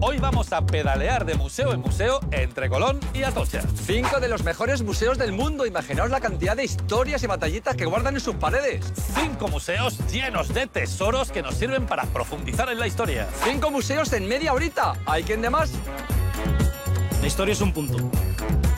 Hoy vamos a pedalear de museo en museo entre Colón y Atocha. 5 de los mejores museos del mundo. Imaginaos la cantidad de historias y batallitas que guardan en sus paredes. 5 museos llenos de tesoros que nos sirven para profundizar en la historia. 5 museos en media horita. ¿Hay quien de más? La historia es un punto.